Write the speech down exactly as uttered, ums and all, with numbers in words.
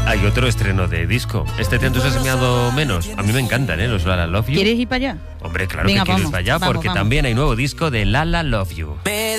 Hay otro estreno de disco. ¿Este te ha entusiasmado menos? A mí me encantan, ¿eh? Los Lala Love You. ¿Quieres ir para allá? Hombre, claro Venga, que quiero vamos, ir para allá vamos, porque vamos. también hay nuevo disco de Lala Love You.